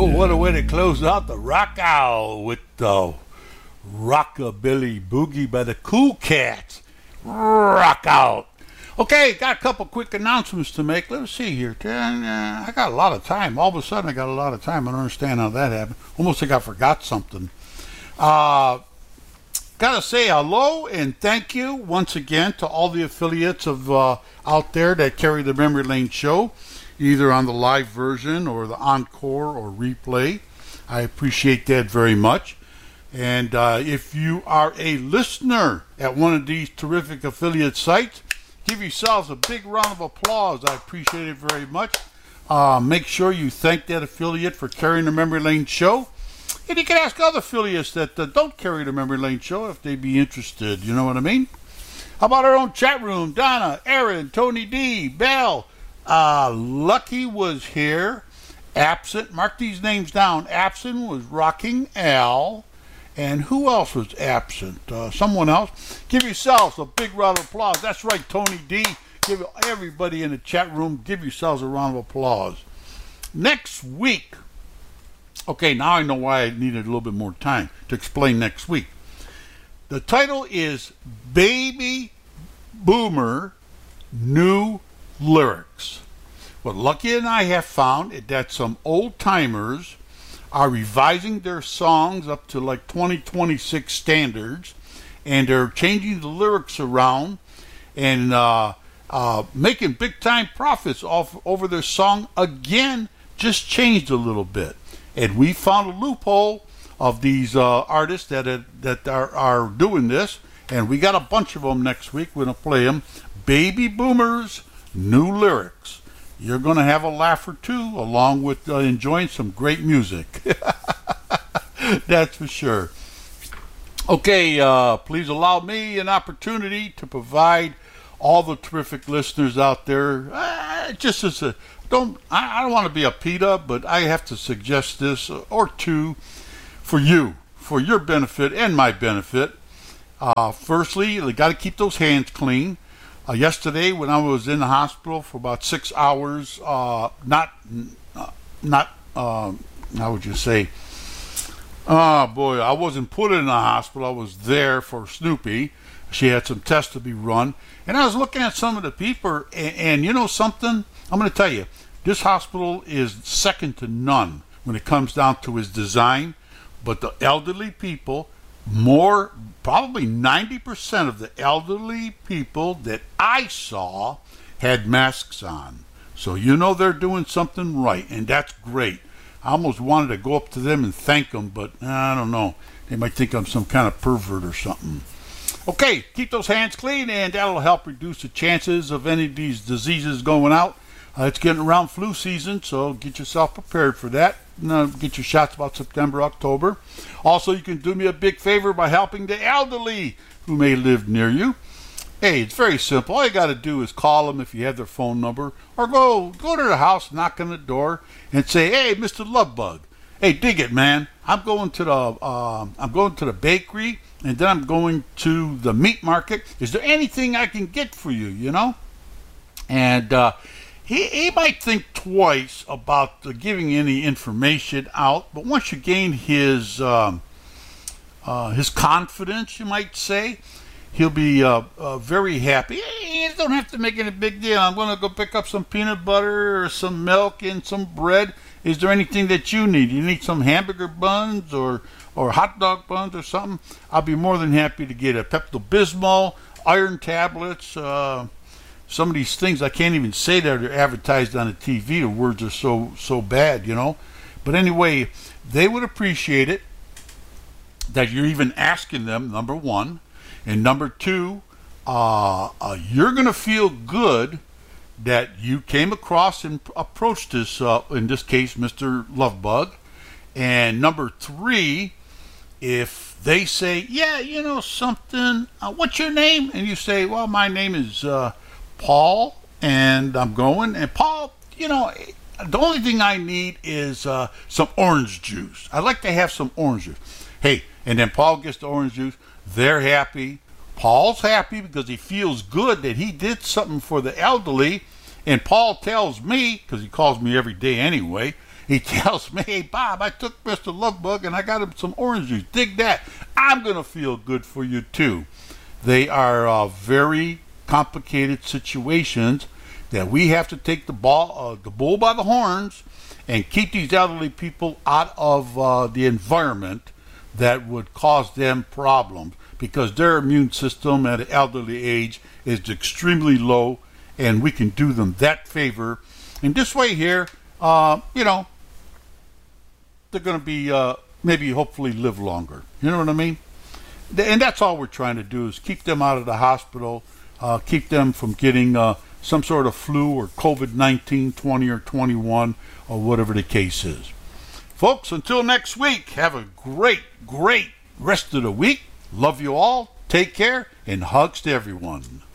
Oh, what a way to close out the Rock Owl with the Rockabilly Boogie by the Cool Cats. Rock out. Okay, got a couple quick announcements to make. Let's see here. I got a lot of time. All of a sudden, I got a lot of time. I don't understand how that happened. Almost like I forgot something. Got to say hello and thank you once again to all the affiliates of out there that carry the Memory Lane show, either on the live version or the encore or replay. I appreciate that very much. And if you are a listener at one of these terrific affiliate sites, give yourselves a big round of applause. I appreciate it very much. Make sure you thank that affiliate for carrying the Memory Lane show. And you can ask other affiliates that don't carry the Memory Lane show if they'd be interested. You know what I mean? How about our own chat room? Donna, Aaron, Tony D, Bell. Lucky was here. Absent. Mark these names down. Absent was Rocking Al. And who else was absent? Someone else. Give yourselves a big round of applause. That's right, Tony D. Give everybody in the chat room, give yourselves a round of applause. Next week. Okay, now I know why I needed a little bit more time to explain next week. The title is Baby Boomer New Lyrics. What Lucky and I have found is that some old timers are revising their songs up to like 2026 standards, and they're changing the lyrics around and making big time profits over their song again, just changed a little bit. And we found a loophole of these artists that are doing this, and we got a bunch of them next week. We're going to play them. Baby Boomers, New Lyrics. You're going to have a laugh or two, along with enjoying some great music. That's for sure. Okay, please allow me an opportunity to provide all the terrific listeners out there. Just as a I don't want to be a PETA, but I have to suggest this or two for you, for your benefit and my benefit. Firstly, you got to keep those hands clean. Yesterday, when I was in the hospital for about 6 hours, how would you say? Oh boy, I wasn't put in the hospital. I was there for Snoopy. She had some tests to be run, and I was looking at some of the people, and you know something? I'm going to tell you, this hospital is second to none when it comes down to its design. But the elderly people, probably 90% of the elderly people that I saw had masks on. So you know they're doing something right, and that's great. I almost wanted to go up to them and thank them, but I don't know. They might think I'm some kind of pervert or something. Okay, keep those hands clean, and that'll help reduce the chances of any of these diseases going out. It's getting around flu season, so get yourself prepared for that. Get your shots about September, October. Also, you can do me a big favor by helping the elderly who may live near you. Hey, it's very simple. All you got to do is call them if you have their phone number, or go to their house, knock on the door, and say, "Hey, Mr. Lovebug, hey, dig it, man. I'm going to the bakery, and then I'm going to the meat market. Is there anything I can get for you? You know?" And he might think twice about giving any information out, but once you gain his confidence, you might say, he'll be very happy. Hey, you don't have to make any big deal. I'm going to go pick up some peanut butter or some milk and some bread. Is there anything that you need? You need some hamburger buns or hot dog buns or something? I'll be more than happy to get a Pepto-Bismol, iron tablets, some of these things I can't even say that they're advertised on the TV. The words are so bad, you know. But anyway, they would appreciate it that you're even asking them, number one. And number two, you're going to feel good that you came across and approached this, in this case, Mr. Lovebug. And number three, if they say, "Yeah, you know something, what's your name?" And you say, "Well, my name is Paul, and I'm going." And Paul, you know, the only thing I need is some orange juice. I'd like to have some orange juice. Hey, and then Paul gets the orange juice. They're happy. Paul's happy because he feels good that he did something for the elderly, And Paul tells me, because he calls me every day anyway, he tells me, hey, Bob, I took Mr. Lovebug and I got him some orange juice. Dig that. I'm going to feel good for you, too. They are very complicated situations that we have to take the bull by the horns and keep these elderly people out of the environment that would cause them problems, because their immune system at an elderly age is extremely low, and we can do them that favor. And this way here, you know, they're going to be maybe hopefully live longer. You know what I mean? And that's all we're trying to do, is keep them out of the hospital, keep them from getting some sort of flu or COVID-19 20 or 21 or whatever the case is. Folks, until next week, have a great rest of the week. Love you all. Take care, and hugs to everyone.